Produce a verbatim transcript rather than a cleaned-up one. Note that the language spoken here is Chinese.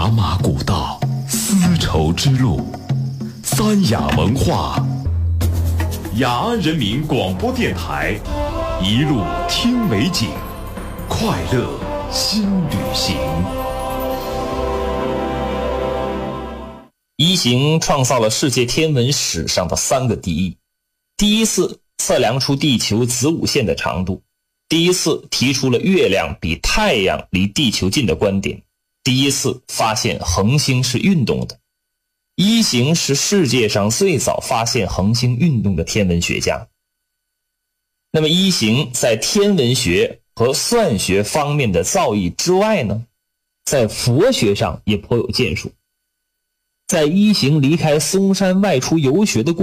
茶马古道，丝绸之路，三雅文化，雅安人民广播电台，一路听美景，快乐新旅行。 一行创造了世界天文史上的三个第一：第一次测量出地球子午线的长度，第一次提出了月亮比太阳离地球近的观点，第一次发现恒星是运动的。一行是世界上最早发现恒星运动的天文学家。那么一行在天文学和算学方面的造诣之外呢，在佛学上也颇有建树。在一行离开嵩山外出游学的过